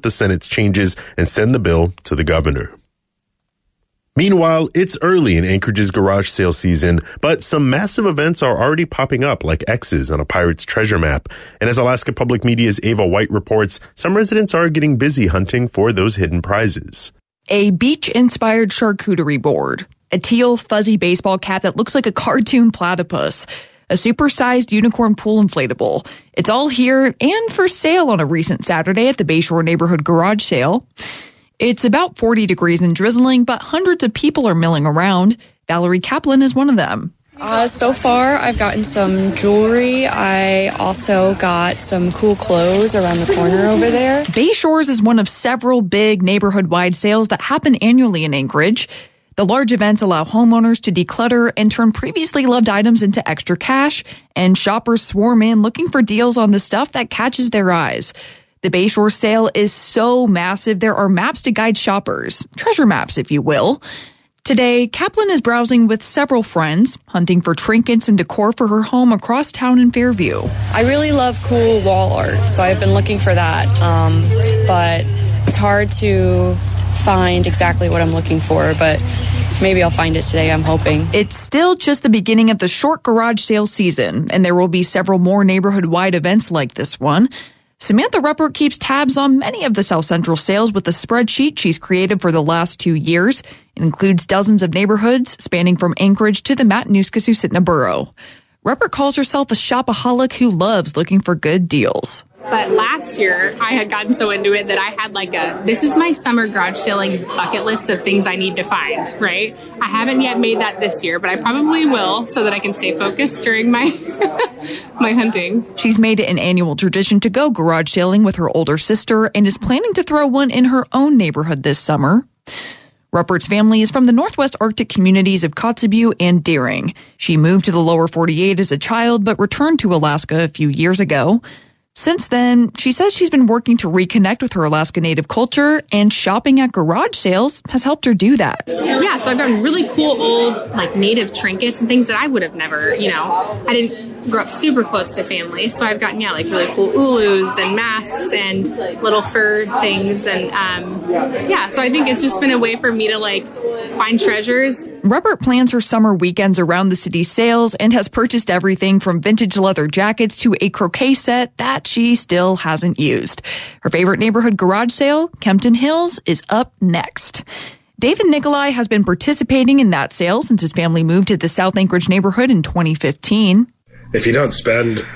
the Senate's changes and send the bill to the governor. Meanwhile, it's early in Anchorage's garage sale season, but some massive events are already popping up like X's on a pirate's treasure map. And as Alaska Public Media's Ava White reports, some residents are getting busy hunting for those hidden prizes. A beach-inspired charcuterie board, a teal fuzzy baseball cap that looks like a cartoon platypus, a supersized unicorn pool inflatable. It's all here and for sale on a recent Saturday at the Bayshore Neighborhood Garage Sale. It's about 40 degrees and drizzling, but hundreds of people are milling around. Valerie Kaplan is one of them. So far, I've gotten some jewelry. I also got some cool clothes around the corner over there. Bayshore's is one of several big neighborhood-wide sales that happen annually in Anchorage. The large events allow homeowners to declutter and turn previously loved items into extra cash, and shoppers swarm in looking for deals on the stuff that catches their eyes. The Bayshore sale is so massive, there are maps to guide shoppers, treasure maps, if you will. Today, Kaplan is browsing with several friends, hunting for trinkets and decor for her home across town in Fairview. I really love cool wall art, so I've been looking for that, but it's hard to find exactly what I'm looking for, but maybe I'll find it today, I'm hoping. It's still just the beginning of the short garage sale season, and there will be several more neighborhood-wide events like this one. Samantha Ruppert keeps tabs on many of the South Central sales with a spreadsheet she's created for the last 2 years. It includes dozens of neighborhoods spanning from Anchorage to the Matanuska-Susitna borough. Ruppert calls herself a shopaholic who loves looking for good deals. But last year, I had gotten so into it that I had this is my summer garage selling bucket list of things I need to find, right? I haven't yet made that this year, but I probably will so that I can stay focused during my my hunting. She's made it an annual tradition to go garage sailing with her older sister and is planning to throw one in her own neighborhood this summer. Ruppert's family is from the Northwest Arctic communities of Kotzebue and Deering. She moved to the lower 48 as a child, but returned to Alaska a few years ago. Since then, she says she's been working to reconnect with her Alaska Native culture, and shopping at garage sales has helped her do that. Yeah, so I've gotten really cool old Native trinkets and things that I would have never, I didn't grow up super close to family, so I've gotten, really cool ulus and masks and little fur things, and so I think it's just been a way for me to find treasures. Ruppert plans her summer weekends around the city's sales and has purchased everything from vintage leather jackets to a croquet set that she still hasn't used. Her favorite neighborhood garage sale, Kempton Hills, is up next. David Nikolai has been participating in that sale since his family moved to the South Anchorage neighborhood in 2015. If you don't spend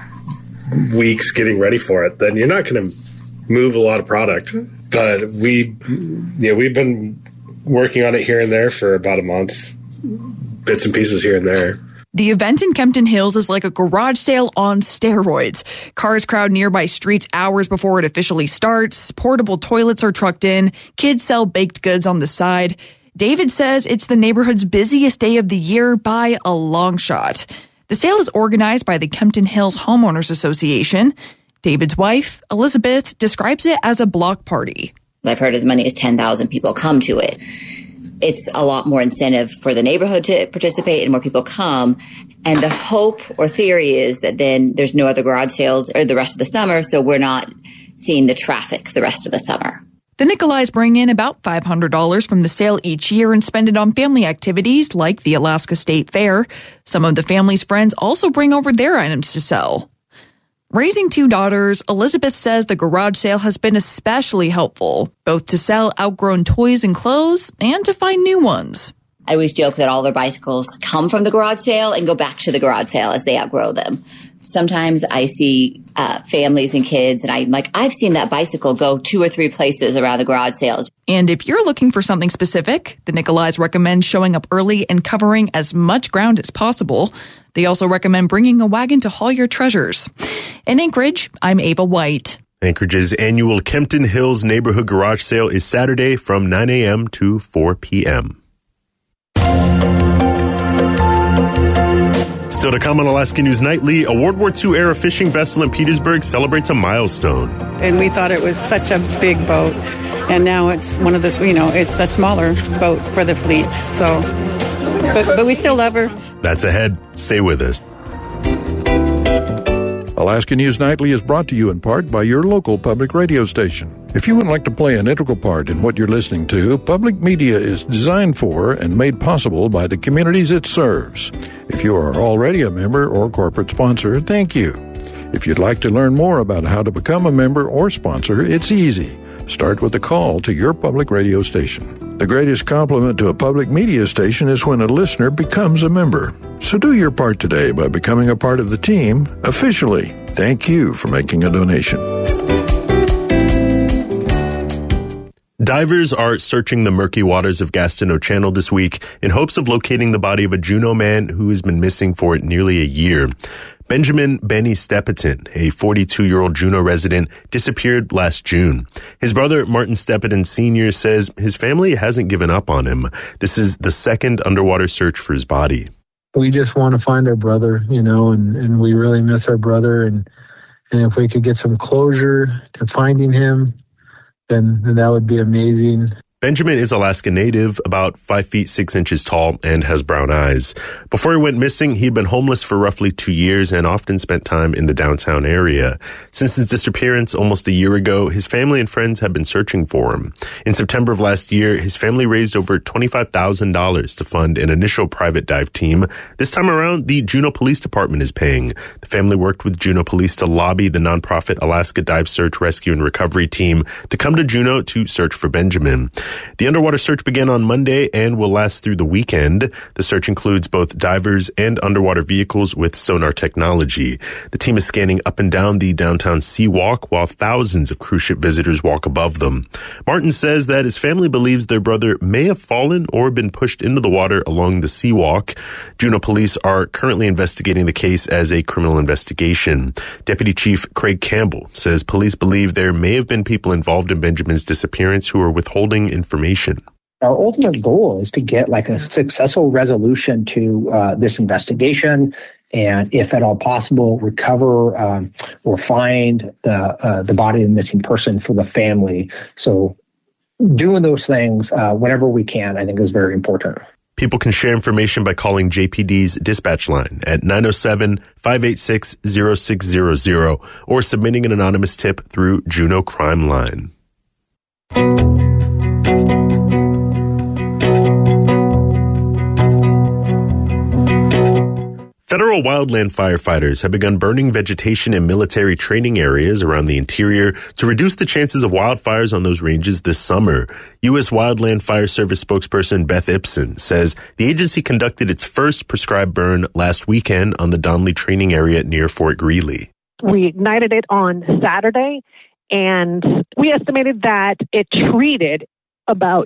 weeks getting ready for it, then you're not going to move a lot of product. But we've been working on it here and there for about a month, bits and pieces here and there. The event in Kempton Hills is like a garage sale on steroids. Cars crowd nearby streets hours before it officially starts. Portable toilets are trucked in. Kids sell baked goods on the side. David says it's the neighborhood's busiest day of the year by a long shot. The sale is organized by the Kempton Hills Homeowners Association. David's wife, Elizabeth, describes it as a block party. I've heard as many as 10,000 people come to it. It's a lot more incentive for the neighborhood to participate and more people come. And the hope or theory is that then there's no other garage sales or the rest of the summer, so we're not seeing the traffic the rest of the summer. The Nikolais bring in about $500 from the sale each year and spend it on family activities like the Alaska State Fair. Some of the family's friends also bring over their items to sell. Raising 2 daughters, Elizabeth says the garage sale has been especially helpful, both to sell outgrown toys and clothes and to find new ones. I always joke that all their bicycles come from the garage sale and go back to the garage sale as they outgrow them. Sometimes I see families and kids, and I'm like, I've seen that bicycle go 2 or 3 places around the garage sales. And if you're looking for something specific, the Nikolais recommend showing up early and covering as much ground as possible. They also recommend bringing a wagon to haul your treasures. In Anchorage, I'm Ava White. Anchorage's annual Kempton Hills Neighborhood Garage Sale is Saturday from 9 a.m. to 4 p.m. Still to come on Alaska News Nightly, a World War II era fishing vessel in Petersburg celebrates a milestone. And we thought it was such a big boat. And now it's one of the, it's a smaller boat for the fleet. So, but we still love her. That's ahead. Stay with us. Alaska News Nightly is brought to you in part by your local public radio station. If you would like to play an integral part in what you're listening to, public media is designed for and made possible by the communities it serves. If you are already a member or corporate sponsor, thank you. If you'd like to learn more about how to become a member or sponsor, it's easy. Start with a call to your public radio station. The greatest compliment to a public media station is when a listener becomes a member. So do your part today by becoming a part of the team officially. Thank you for making a donation. Divers are searching the murky waters of Gastineau Channel this week in hopes of locating the body of a Juneau man who has been missing for nearly a year. Benjamin Benny Stepetin, a 42-year-old Juneau resident, disappeared last June. His brother, Martin Stepetin Sr., says his family hasn't given up on him. This is the second underwater search for his body. We just want to find our brother, and we really miss our brother. And if we could get some closure to finding him, then that would be amazing. Benjamin is Alaska native, about 5 feet 6 inches tall, and has brown eyes. Before he went missing, he'd been homeless for roughly 2 years and often spent time in the downtown area. Since his disappearance almost a year ago, his family and friends have been searching for him. In September of last year, his family raised over $25,000 to fund an initial private dive team. This time around, the Juneau Police Department is paying. The family worked with Juneau Police to lobby the nonprofit Alaska Dive Search, Rescue, and Recovery Team to come to Juneau to search for Benjamin. The underwater search began on Monday and will last through the weekend. The search includes both divers and underwater vehicles with sonar technology. The team is scanning up and down the downtown Sea Walk while thousands of cruise ship visitors walk above them. Martin says that his family believes their brother may have fallen or been pushed into the water along the Sea Walk. Juneau police are currently investigating the case as a criminal investigation. Deputy Chief Craig Campbell says police believe there may have been people involved in Benjamin's disappearance who are withholding information. Our ultimate goal is to get a successful resolution to this investigation, and if at all possible, recover or find the body of the missing person for the family. So doing those things whenever we can, I think, is very important. People can share information by calling JPD's dispatch line at 907-586-0600 or submitting an anonymous tip through Juneau Crime Line. Federal wildland firefighters have begun burning vegetation in military training areas around the interior to reduce the chances of wildfires on those ranges this summer. U.S. Wildland Fire Service spokesperson Beth Ibsen says the agency conducted its first prescribed burn last weekend on the Donley training area near Fort Greely. We ignited it on Saturday, and we estimated that it treated about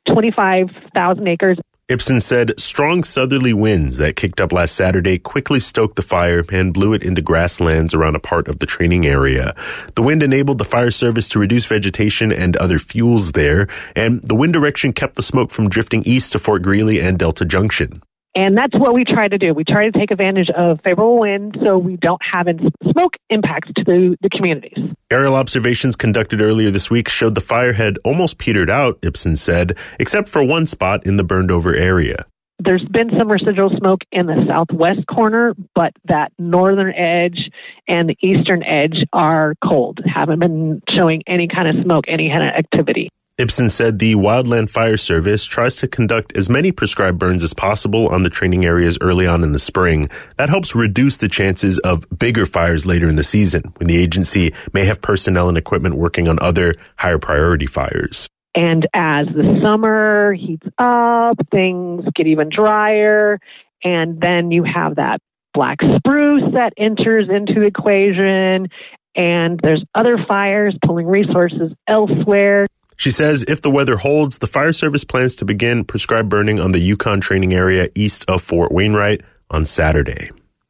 25,000 acres. Ibsen said strong southerly winds that kicked up last Saturday quickly stoked the fire and blew it into grasslands around a part of the training area. The wind enabled the fire service to reduce vegetation and other fuels there, and the wind direction kept the smoke from drifting east to Fort Greely and Delta Junction. And that's what we try to do. We try to take advantage of favorable winds so we don't have smoke impacts to the communities. Aerial observations conducted earlier this week showed the fire had almost petered out, Ibsen said, except for one spot in the burned over area. There's been some residual smoke in the southwest corner, but that northern edge and the eastern edge are cold, haven't been showing any kind of smoke, any kind of activity. Ibsen said the Wildland Fire Service tries to conduct as many prescribed burns as possible on the training areas early on in the spring. That helps reduce the chances of bigger fires later in the season, when the agency may have personnel and equipment working on other higher priority fires. And as the summer heats up, things get even drier, and then you have that black spruce that enters into the equation, and there's other fires pulling resources elsewhere. She says if the weather holds, the fire service plans to begin prescribed burning on the Yukon training area east of Fort Wainwright on Saturday.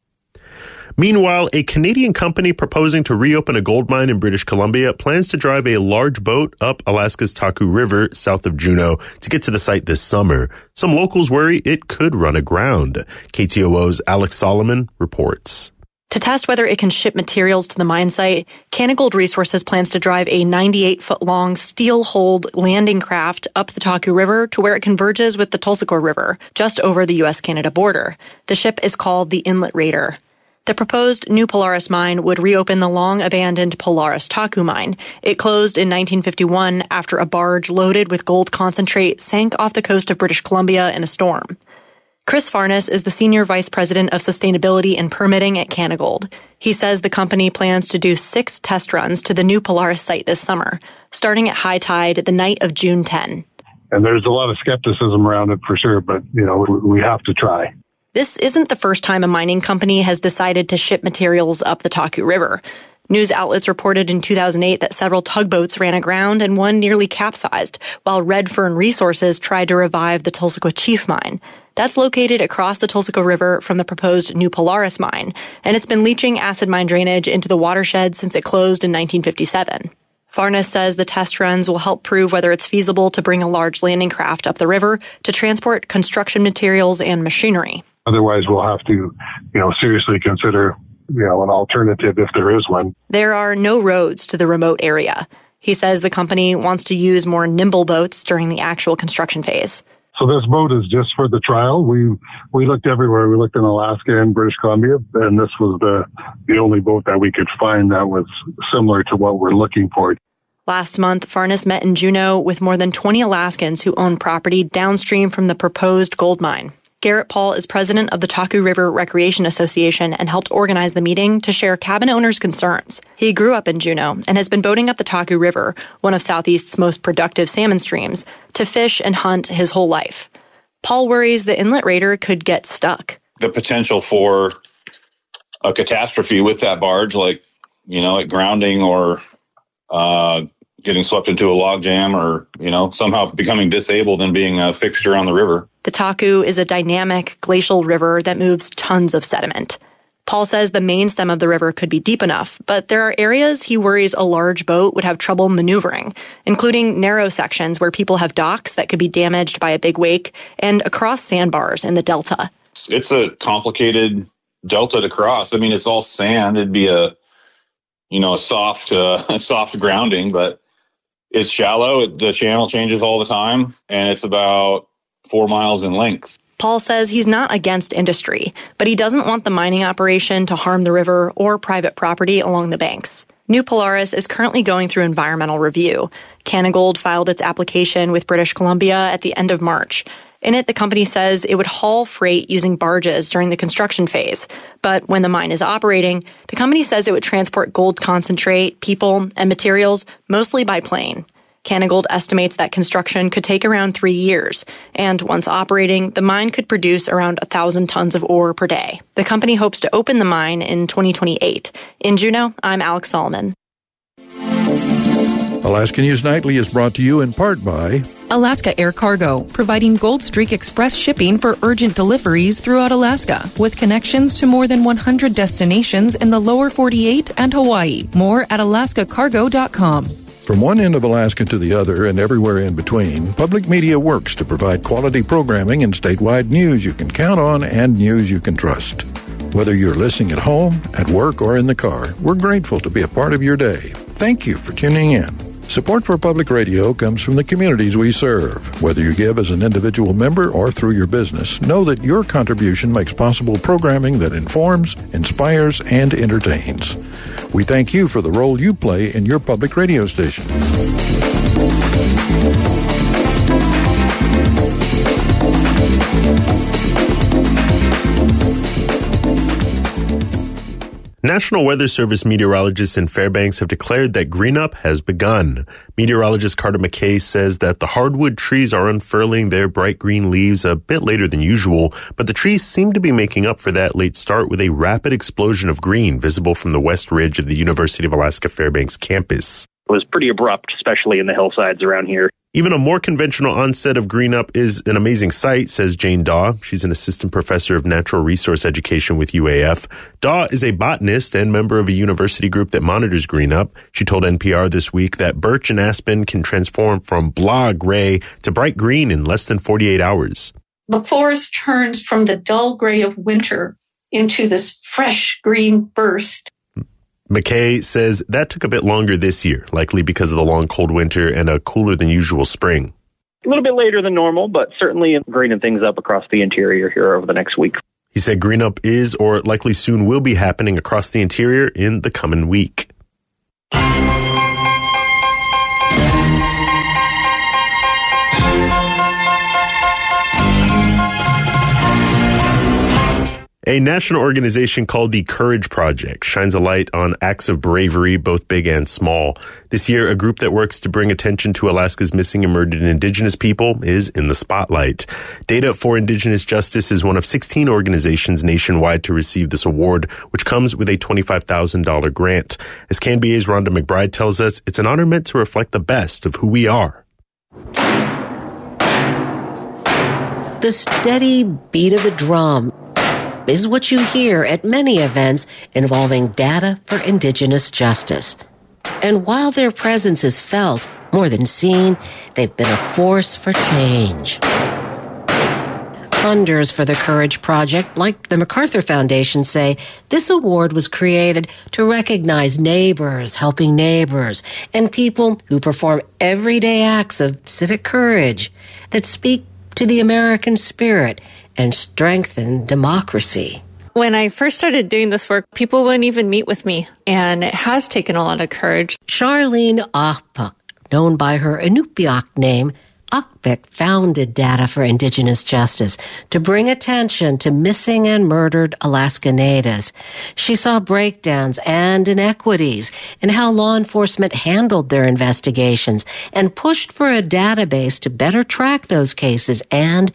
Meanwhile, a Canadian company proposing to reopen a gold mine in British Columbia plans to drive a large boat up Alaska's Taku River south of Juneau to get to the site this summer. Some locals worry it could run aground. KTOO's Alex Solomon reports. To test whether it can ship materials to the mine site, Cannagold Resources plans to drive a 98-foot-long steel-hulled landing craft up the Taku River to where it converges with the Tulsakor River, just over the U.S.-Canada border. The ship is called the Inlet Raider. The proposed new Polaris mine would reopen the long-abandoned Polaris Taku mine. It closed in 1951 after a barge loaded with gold concentrate sank off the coast of British Columbia in a storm. Chris Farnes is the Senior Vice President of Sustainability and Permitting at Canagold. He says the company plans to do 6 test runs to the new Polaris site this summer, starting at high tide the night of June 10. And there's a lot of skepticism around it for sure, but, we have to try. This isn't the first time a mining company has decided to ship materials up the Taku River. News outlets reported in 2008 that several tugboats ran aground and one nearly capsized, while Redfern Resources tried to revive the Tulsiqua Chief mine. That's located across the Tulsiqua River from the proposed new Polaris mine, and it's been leaching acid mine drainage into the watershed since it closed in 1957. Farnes says the test runs will help prove whether it's feasible to bring a large landing craft up the river to transport construction materials and machinery. Otherwise, we'll have to, seriously consider, an alternative if there is one. There are no roads to the remote area. He says the company wants to use more nimble boats during the actual construction phase. So this boat is just for the trial. We looked everywhere. We looked in Alaska and British Columbia, and this was the only boat that we could find that was similar to what we're looking for. Last month, Farnes met in Juneau with more than 20 Alaskans who own property downstream from the proposed gold mine. Garrett Paul is president of the Taku River Recreation Association and helped organize the meeting to share cabin owners' concerns. He grew up in Juneau and has been boating up the Taku River, one of Southeast's most productive salmon streams, to fish and hunt his whole life. Paul worries the inlet raider could get stuck. The potential for a catastrophe with that barge, like, it grounding or getting swept into a log jam or, somehow becoming disabled and being a fixture on the river. The Taku is a dynamic glacial river that moves tons of sediment. Paul says the main stem of the river could be deep enough, but there are areas he worries a large boat would have trouble maneuvering, including narrow sections where people have docks that could be damaged by a big wake and across sandbars in the delta. It's a complicated delta to cross. I mean, it's all sand. It'd be a soft grounding, but it's shallow. The channel changes all the time, and it's about 4 miles in length. Paul says he's not against industry, but he doesn't want the mining operation to harm the river or private property along the banks. New Polaris is currently going through environmental review. Canagold filed its application with British Columbia at the end of March. In it, the company says it would haul freight using barges during the construction phase. But when the mine is operating, the company says it would transport gold concentrate, people, and materials mostly by plane. Canagold estimates that construction could take around 3 years, and once operating, the mine could produce around 1,000 tons of ore per day. The company hopes to open the mine in 2028. In Juneau, I'm Alex Solomon. Alaska News Nightly is brought to you in part by Alaska Air Cargo, providing Gold Streak Express shipping for urgent deliveries throughout Alaska, with connections to more than 100 destinations in the lower 48 and Hawaii. More at alaskacargo.com. From one end of Alaska to the other and everywhere in between, Public Media works to provide quality programming and statewide news you can count on and news you can trust. Whether you're listening at home, at work, or in the car, we're grateful to be a part of your day. Thank you for tuning in. Support for public radio comes from the communities we serve. Whether you give as an individual member or through your business, know that your contribution makes possible programming that informs, inspires, and entertains. We thank you for the role you play in your public radio station. National Weather Service meteorologists in Fairbanks have declared that green-up has begun. Meteorologist Carter McKay says that the hardwood trees are unfurling their bright green leaves a bit later than usual, but the trees seem to be making up for that late start with a rapid explosion of green visible from the west ridge of the University of Alaska Fairbanks campus. It was pretty abrupt, especially in the hillsides around here. Even a more conventional onset of green-up is an amazing sight, says Jane Daw. She's an assistant professor of natural resource education with UAF. Daw is a botanist and member of a university group that monitors green-up. She told NPR this week that birch and aspen can transform from blah gray to bright green in less than 48 hours. The forest turns from the dull gray of winter into this fresh green burst. McKay says that took a bit longer this year, likely because of the long cold winter and a cooler than usual spring. A little bit later than normal, but certainly greening things up across the interior here over the next week. He said green up is or likely soon will be happening across the interior in the coming week. A national organization called the Courage Project shines a light on acts of bravery, both big and small. This year, a group that works to bring attention to Alaska's missing and murdered Indigenous people is in the spotlight. Data for Indigenous Justice is one of 16 organizations nationwide to receive this award, which comes with a $25,000 grant. As KNBA's Rhonda McBride tells us, it's an honor meant to reflect the best of who we are. The steady beat of the drum is what you hear at many events involving Data for Indigenous Justice. And while their presence is felt more than seen, they've been a force for change. Funders for the Courage Project, like the MacArthur Foundation, say this award was created to recognize neighbors helping neighbors and people who perform everyday acts of civic courage that speak to the American spirit and strengthen democracy. When I first started doing this work, people wouldn't even meet with me, and it has taken a lot of courage. Charlene Akpik, known by her Inupiaq name, Akpik founded Data for Indigenous Justice to bring attention to missing and murdered Alaska Natives. She saw breakdowns and inequities in how law enforcement handled their investigations and pushed for a database to better track those cases and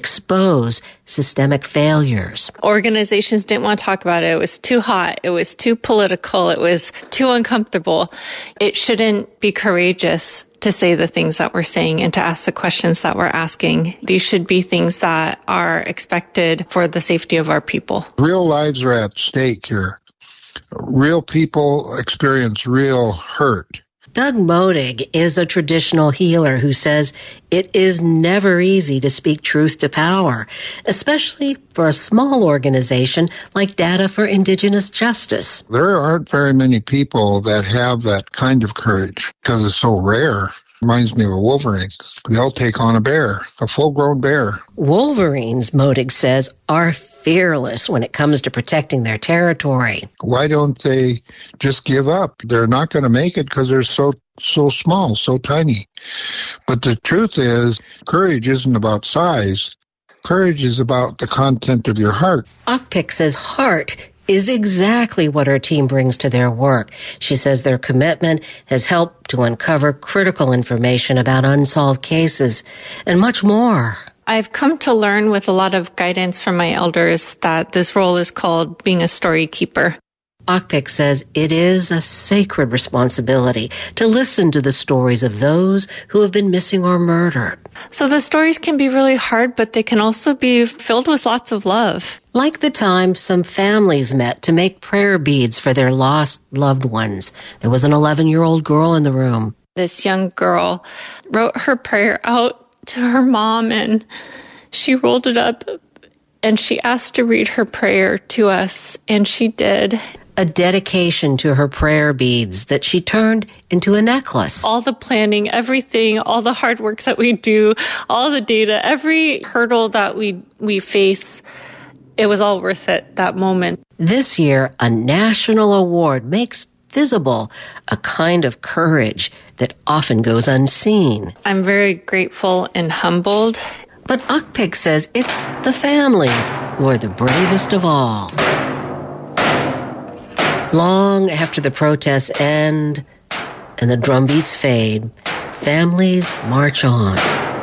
expose systemic failures. Organizations didn't want to talk about it. It was too hot. It was too political. It was too uncomfortable. It shouldn't be courageous to say the things that we're saying and to ask the questions that we're asking. These should be things that are expected for the safety of our people. Real lives are at stake here. Real people experience real hurt. Doug Modig is a traditional healer who says it is never easy to speak truth to power, especially for a small organization like Data for Indigenous Justice. There aren't very many people that have that kind of courage because it's so rare. Reminds me of a wolverine. They'll take on a bear, a full-grown bear. Wolverines, Modig says, are fearless when it comes to protecting their territory. Why don't they just give up? They're not going to make it because they're so small, so tiny. But the truth is, courage isn't about size. Courage is about the content of your heart. Akpik says heart is exactly what her team brings to their work. She says their commitment has helped to uncover critical information about unsolved cases and much more. I've come to learn with a lot of guidance from my elders that this role is called being a story keeper. Akpik says it is a sacred responsibility to listen to the stories of those who have been missing or murdered. So the stories can be really hard, but they can also be filled with lots of love. Like the time some families met to make prayer beads for their lost loved ones. There was an 11-year-old girl in the room. This young girl wrote her prayer out to her mom, and she rolled it up, and she asked to read her prayer to us, and she did. A dedication to her prayer beads that she turned into a necklace. All the planning, everything, all the hard work that we do, all the data, every hurdle that we face, it was all worth it, that moment. This year, a national award makes visible a kind of courage that often goes unseen. I'm very grateful and humbled. But Akpik says it's the families who are the bravest of all. Long after the protests end and the drumbeats fade, families march on.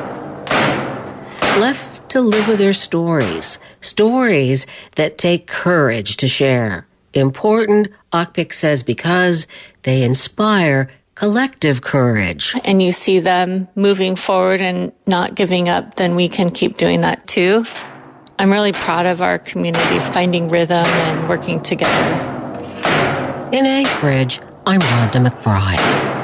Left to live with their stories that take courage to share. Important, Akpik says, because they inspire collective courage. And you see them moving forward and not giving up, then we can keep doing that too. I'm really proud of our community finding rhythm and working together. In Anchorage, I'm Rhonda McBride.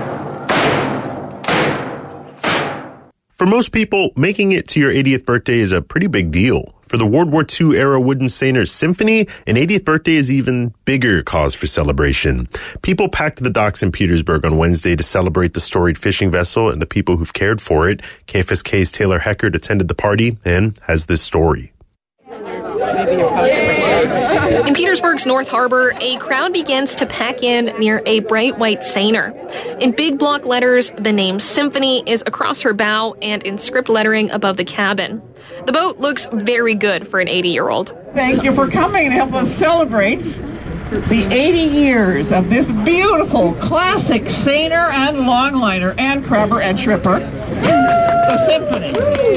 For most people, making it to your 80th birthday is a pretty big deal. For the World War II era Wooden Saner Symphony, an 80th birthday is even bigger cause for celebration. People packed the docks in Petersburg on Wednesday to celebrate the storied fishing vessel and the people who've cared for it. KFSK's Taylor Heckert attended the party and has this story. In Petersburg's North Harbor, a crowd begins to pack in near a bright white seiner. In big block letters, the name Symphony is across her bow and in script lettering above the cabin. The boat looks very good for an 80-year-old. Thank you for coming and help us celebrate the 80 years of this beautiful classic seiner and longliner and crabber and shripper, the Symphony.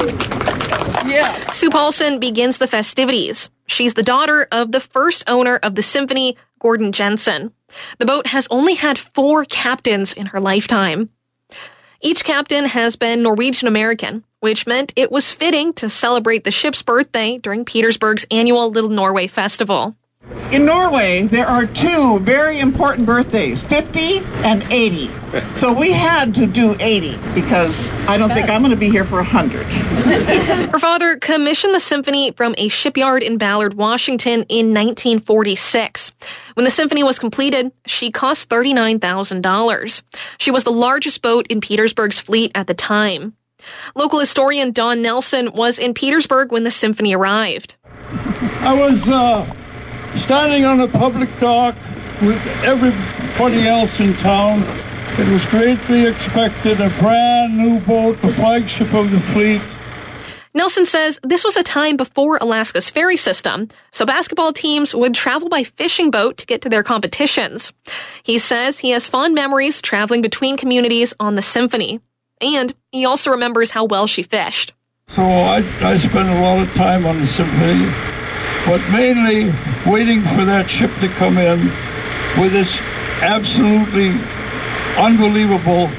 Yeah. Sue Paulson begins the festivities. She's the daughter of the first owner of the Symphony, Gordon Jensen. The boat has only had 4 captains in her lifetime. Each captain has been Norwegian American, which meant it was fitting to celebrate the ship's birthday during Petersburg's annual Little Norway Festival. In Norway, there are 2 very important birthdays, 50 and 80. So we had to do 80 because I don't think I'm going to be here for 100. Her father commissioned the Symphony from a shipyard in Ballard, Washington in 1946. When the Symphony was completed, she cost $39,000. She was the largest boat in Petersburg's fleet at the time. Local historian Don Nelson was in Petersburg when the Symphony arrived. I was standing on a public dock with everybody else in town. It was greatly expected, a brand new boat, the flagship of the fleet. Nelson says this was a time before Alaska's ferry system, so basketball teams would travel by fishing boat to get to their competitions. He says he has fond memories traveling between communities on the Symphony, and he also remembers how well she fished. So I spent a lot of time on the Symphony, but mainly waiting for that ship to come in with its absolutely unbelievable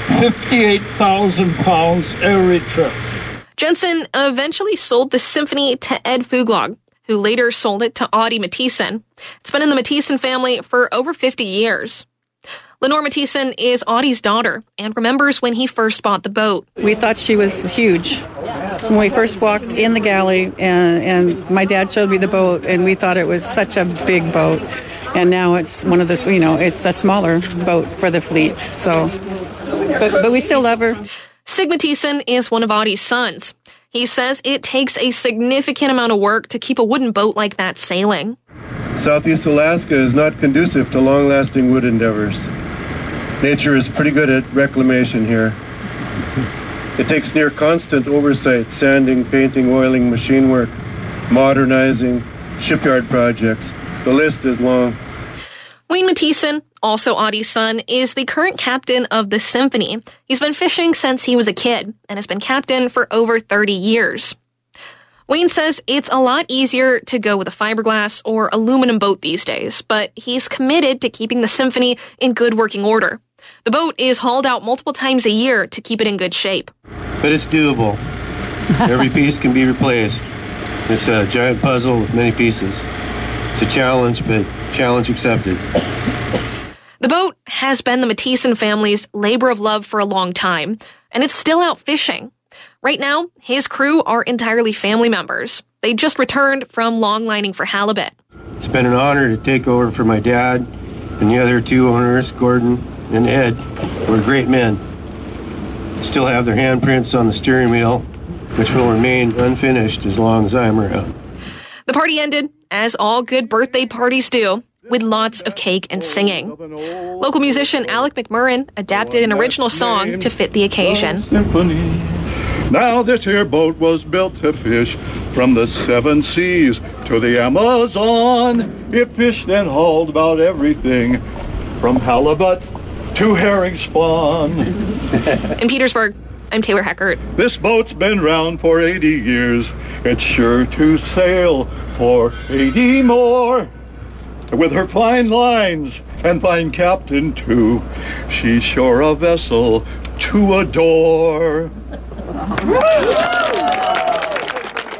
58,000 pounds every trip. Jensen eventually sold the Symphony to Ed Fuglag, who later sold it to Audie Mathieson. It's been in the Mathieson family for over 50 years. Lenore Mathieson is Audie's daughter and remembers when he first bought the boat. We thought she was huge. When we first walked in the galley and my dad showed me the boat and we thought it was such a big boat. And now it's one of the, it's a smaller boat for the fleet. So, but we still love her. Sig Mathieson is one of Audie's sons. He says it takes a significant amount of work to keep a wooden boat like that sailing. Southeast Alaska is not conducive to long-lasting wood endeavors. Nature is pretty good at reclamation here. It takes near constant oversight, sanding, painting, oiling, machine work, modernizing, shipyard projects. The list is long. Wayne Mathieson, also Audie's son, is the current captain of the Symphony. He's been fishing since he was a kid and has been captain for over 30 years. Wayne says it's a lot easier to go with a fiberglass or aluminum boat these days, but he's committed to keeping the Symphony in good working order. The boat is hauled out multiple times a year to keep it in good shape. But it's doable. Every piece can be replaced. It's a giant puzzle with many pieces. It's a challenge, but challenge accepted. The boat has been the Mathieson family's labor of love for a long time, and it's still out fishing. Right now, his crew are entirely family members. They just returned from longlining for halibut. It's been an honor to take over for my dad and the other 2 owners, Gordon and Ed, were great men. Still have their handprints on the steering wheel, which will remain unfinished as long as I'm around. The party ended, as all good birthday parties do, with lots of cake and singing. Local musician Alec McMurrin adapted an original song to fit the occasion. Now this here boat was built to fish from the 7 seas to the Amazon. It fished and hauled about everything from halibut to herring spawn. In Petersburg, I'm Taylor Heckert. This boat's been round for 80 years. It's sure to sail for 80 more. With her fine lines and fine captain too, she's sure a vessel to adore.